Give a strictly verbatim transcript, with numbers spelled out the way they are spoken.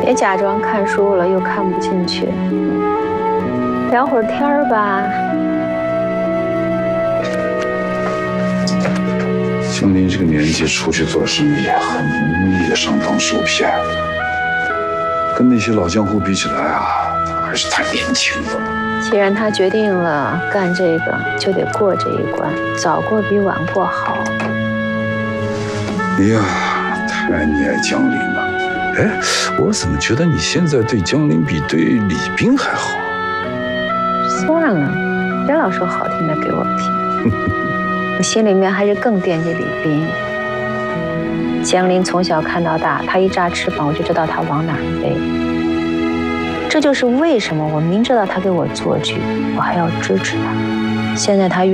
别假装看书了，又看不进去。聊会儿天儿吧。 江林这个年纪出去做生意，很容易上当受骗。跟那些老江湖比起来啊，他还是太年轻了。 既然他决定了干这个，就得过这一关，早过比晚过好。 哎呀，太溺爱江林了。哎，我怎么觉得你现在对江林比对李冰还好？ 算了，别老说好听的给我听。我心里面还是更惦记李冰。江林从小看到大，他一炸翅膀，我就知道他往哪儿飞。这就是为什么我明知道他给我做剧，我还要支持他。现在他越